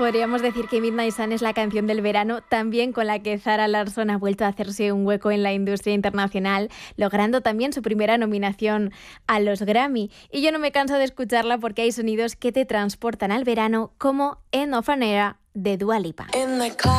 Podríamos decir que Midnight Sun es la canción del verano, también con la que Zara Larsson ha vuelto a hacerse un hueco en la industria internacional, logrando también su primera nominación a los Grammy. Y yo no me canso de escucharla porque hay sonidos que te transportan al verano, como End of an Era de Dua Lipa.